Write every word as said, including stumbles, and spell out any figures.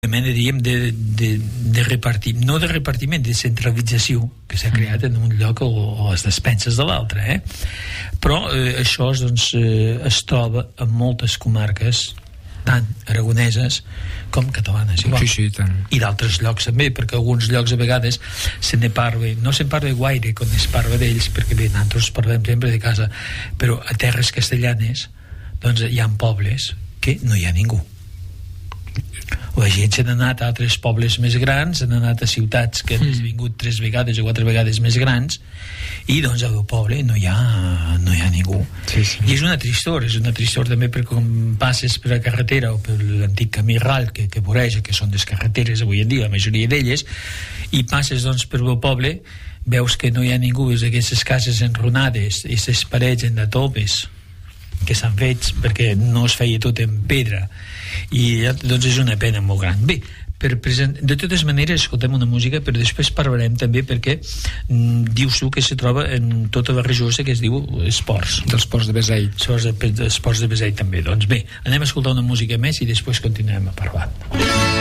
mena, diríem, de, de, de repartir, no de repartiment, de centralització que s'ha creat en un lloc o, o les despenses de l'altre, eh? Però eh, això doncs, eh, es troba en moltes comarques, tant aragoneses com catalanes, igual. Sí, sí, tant. I d'altres llocs també, perquè alguns llocs a vegades se ne parla, no se'n parla gaire quan es parla d'ells, perquè bé, nosaltres parlem sempre de casa, però a terres castellanes doncs hi ha pobles que no hi ha ningú. La gent s'ha anat a altres pobles més grans, s'han anat a ciutats que han mm. vingut tres vegades o quatre vegades més grans, i doncs al poble no hi ha, no hi ha ningú. Sí, sí. I és una tristor, és una tristor també perquè com passes per la carretera o per l'antic camí ral que, que voreja, que són les carreteres avui en dia, la majoria d'elles, i passes doncs per el poble, veus que no hi ha ningú, veus aquestes cases enrunades, aquestes parets en topes que s'han fet perquè no es feia tot en pedra, i doncs és una pena molt gran. Bé, per present... de totes maneres escoltem una música, però després parlarem també perquè mm, dius tu que se troba en tota la regió que es diu esports dels ports de Beseit, esports de, esports de Beseit també. Doncs bé, anem a escoltar una música més i després continuem a parlar.